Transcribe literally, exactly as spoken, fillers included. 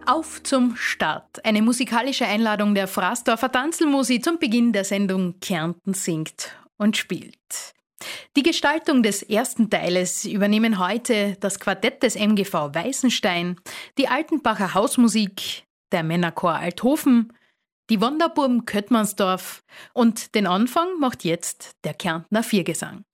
Auf zum Start. Eine musikalische Einladung der Fraßdorfer Tanzelmusi zum Beginn der Sendung Kärnten singt und spielt. Die Gestaltung des ersten Teiles übernehmen heute das Quartett des M G V Weißenstein, die Altenbacher Hausmusik, der Männerchor Althofen, die Wanderburben Köttmannsdorf und den Anfang macht jetzt der Kärntner Viergesang.